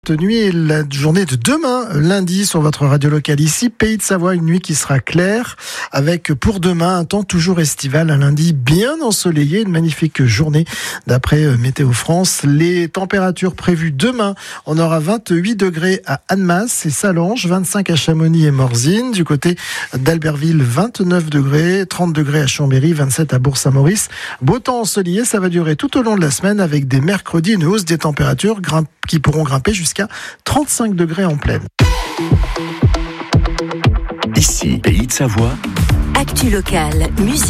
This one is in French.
Cette nuit est la journée de demain, lundi, sur votre radio locale ici, Pays de Savoie, une nuit qui sera claire, avec pour demain un temps toujours estival, un lundi bien ensoleillé, une magnifique journée d'après Météo France. Les températures prévues demain, on aura 28 degrés à Annemasse et Sallanches, 25 à Chamonix et Morzine, du côté d'Albertville, 29 degrés, 30 degrés à Chambéry, 27 à Bourg-Saint-Maurice. Beau temps ensoleillé, ça va durer tout au long de la semaine avec des mercredis, une hausse des températures qui pourront grimper jusqu'à 35 degrés en pleine. Ici, Pays de Savoie. Actu locale, musique.